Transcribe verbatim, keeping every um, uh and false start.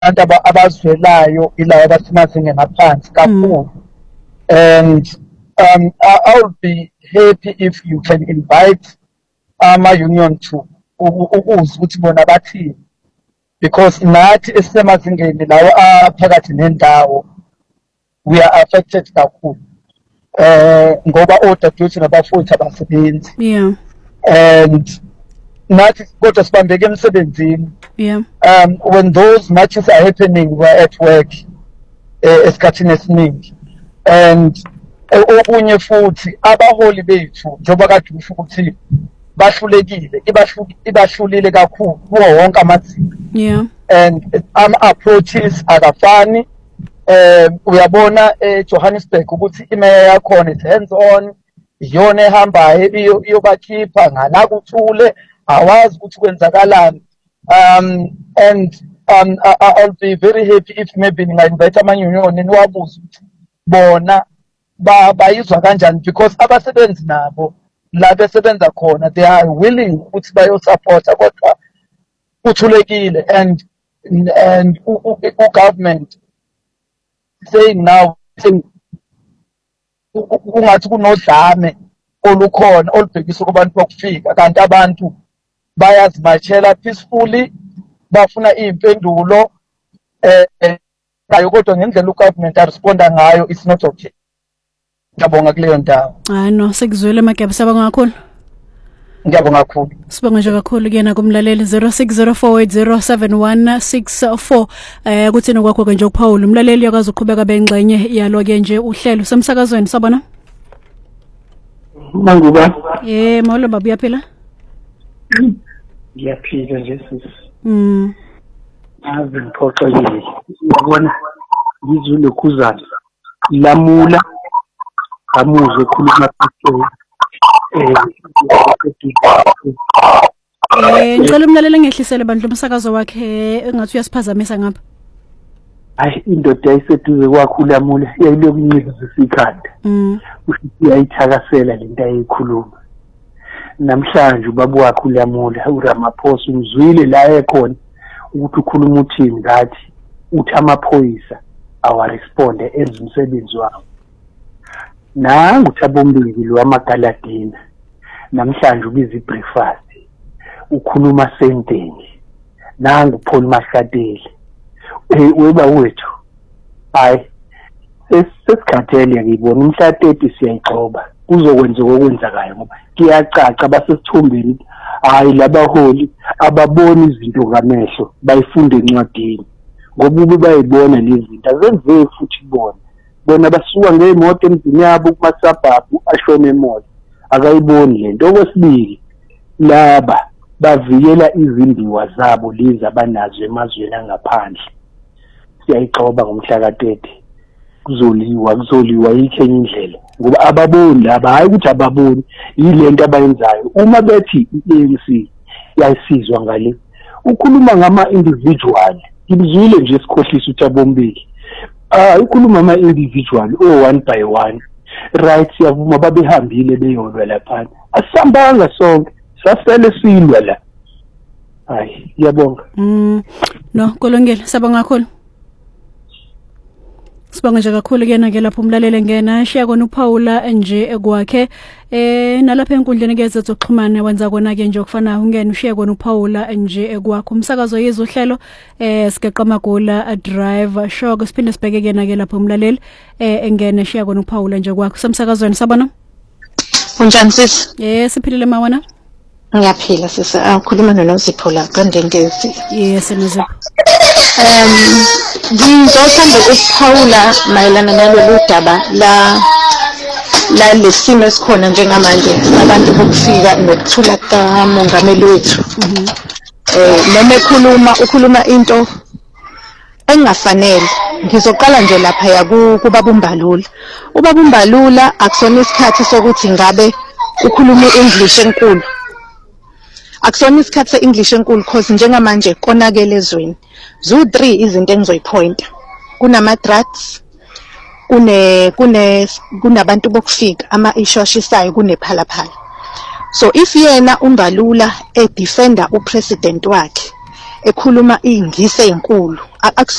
abantu abazwelayo ilawo abasemazingeni aphansi kakhulu. And um, I, I would be happy if you can invite ama union to ukuzwa ukuthi bona bathini, because nathi esemazingeni lawo aphakathi nendawo we are affected kakhulu eh ngoba odadewethu nabafowethu abasebenzi. Yeah. And nathi kodwa sibambeke emsebenzini. Yeah. Um when those matches are happening, we're at work esikhathini esiningi. And okunye futhi abaholi bethu njoba kade usho ukuthi bahlulekile ibashulile kakhulu kuwo wonke amazinga. Yeah. And ama approaches akafani. Um uyabona eJohannesburg ukuthi imeya yakhona is hands on, iyona ehambayo iyobakhipha ngala kuthule, awazi ukuthi kwenzakalani. Um and um I, I'll be very happy if maybe ninga-invite ama-union niwabuze ukuthi bona ba bayizwa kanjani, because abasebenzi nabo la besebenza khona they are willing ukuthi bayo-supporta kodwa kuthulekile. And and u-government saying now kungathi kunodlame olukhona olubhekisa kubantu bokufika, kanti abantu bayazimashela peacefully bafuna impendulo eh nayo kodwa ngendlela u-government aresponda ngayo it's not okay. Ngiyabonga kuleyo ndawo. Hayi no, sekuzwele Mageba, sabonga kakhulu. Ngiyabonga kakhulu. Sibonga nje kakhulu kuyena kumlaleli zero six zero four eight zero seven one six four. Eh kuthina kwakho ke nje uPaul umlaleli yakwazi ukuqhubeka bengxenye yalo ke nje uhlelo semsakazweni sabona. Manguba. Eh mawlo baba uyaphila? Ngiyaphila nje sisi. Mm. Ave ngiphoxekile. Uyabona ngizule khuzana. Lamula amuzwe khuluma phisho. Eh ngicela umlaleli ngehlisele bandla umsakazo wakhe engathi uyasiphazamisa ngapha. Hayi indoda ayiseduze kwakhulu Lamula yayiloku incizisa ikhanda. Mm. Usithi uyayithakasela lento ayikhuluma. Namhlanje ubaba wakhe uLamula uRamaphosa umzwile la ekhona ukuthi ukhuluma uthini ngathi uthi amaphoyisa awaresponde enza umsebenzi wawo. Nangu uThabombili lo wamaGaladina namhlanje ubiza ibreakfast ukhuluma senteni. Nangu Paul Mashatile eh weba wethu hayi sesikhathele ngibona umhla thirty siyayixoba kuzokwenza okwenzakayo ngoba kuyacaca basesithombeni hayi labaholi ababona izinto ngamehlo bayifunde encwadini ngoba ube bayibona lezi zinto azenze futhi bona bona basuka ngeemoto emzini yabo kumasabhabhu ashone emoto akayiboni lento. Okwesibili laba bavikela izimbiwa zabo lezi abanazo emazweni angaphandle. Siyayixoba ngomhla ka thirty kuzoliwa kuzoliwa ikhenye indlela ngoba ababoni laba hayi ukuthi ababoni yilento abayenzayo. Uma bethi i-A N C yayisizwa ngale ukhuluma ngama individual ibizwile nje sikhohlisa uThabombili. Ah ukhuluma ama individual o one by one right siyavuma babehambile beyolwa lapha asambanga sonke sasele silwa la. Hayi ngiyabonga. Mm no Kolongela sabonga kakhulu. Sibonga nje kakhulu kena ke lapho umlalele ngena shiya kona uPaula nje ekwakhe eh nalapha enkundleni ke zethoxhumana wenza kona ke nje okufana ungena ushiya kona uPaula nje ekwakho umsakazo yezwe uhlelo eh sigeqa magula drive show siphinde sibheke kena ke lapho umlaleli eh engene shiya kona uPaula nje kwakho semsakazweni sabona. Unjani sisi? Eh siphilile mawana. Ngiyaphila sisi akhuluma noNozipho la kaNdengezi. Yes Nozipho. Um ngizothanda ukuphawula mayelana nalolu daba la la lesimo esikhona njengamanje abantu bokufika nokuthula kamongameli wethu. Eh noma ekhuluma ukhuluma into engafanele. Ngizoqala nje lapha ya kubaba uMbalula. Ubaba uMbalula akusona isikhathi sokuthi ngabe ukhuluma iEnglish enkulu. Akusona isikhathi se-English enkulu cause njengamanje konakele ezweni. Zu three izinto engizoyipointa. Kunama drugs, kune kune kunabantu bokufika ama ishoshisayo kunephalaphala. So if yena uMbalula e defender upresident wakhe ekhuluma ingisi ezinkulu a-